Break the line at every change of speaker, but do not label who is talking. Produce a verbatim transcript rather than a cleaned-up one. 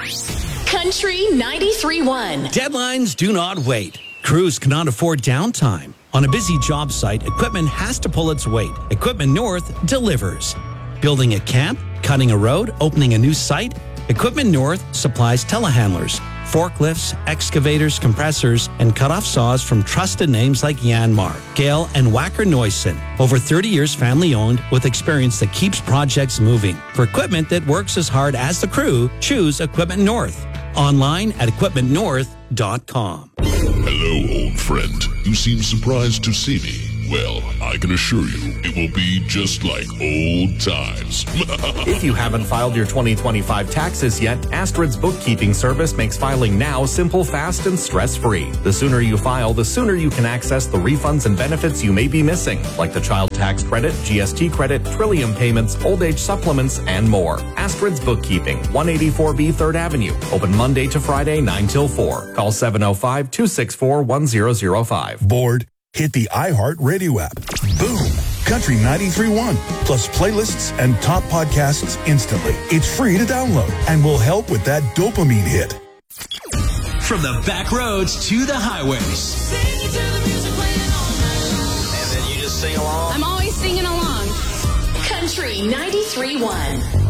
Country ninety-three point one.
Deadlines do not wait. Crews cannot afford downtime. On a busy job site, equipment has to pull its weight. Equipment North delivers. Building a camp, cutting a road, opening a new site, Equipment North supplies telehandlers, forklifts, excavators, compressors, and cut-off saws from trusted names like Yanmar, Gale, and Wacker Neuson. Over thirty years family-owned with experience that keeps projects moving. For equipment that works as hard as the crew, choose Equipment North. Online at equipment north dot com.
Hello, old friend. You seem surprised to see me. Well, I can assure you, it will be just like old times.
If you haven't filed your twenty twenty-five taxes yet, Astrid's bookkeeping service makes filing now simple, fast, and stress-free. The sooner you file, the sooner you can access the refunds and benefits you may be missing, like the child tax credit, G S T credit, Trillium payments, old age supplements, and more. Astrid's Bookkeeping, one eighty-four B third Avenue. Open Monday to Friday, nine till four. Call seven oh five, two six four, one zero zero five.
Bored? Hit the iHeart Radio app. Boom. Country ninety-three point one. Plus playlists and top podcasts instantly. It's free to download and will help with that dopamine hit.
From the back roads to the highways.
And then you just sing along. I'm always singing along. Country ninety-three point one.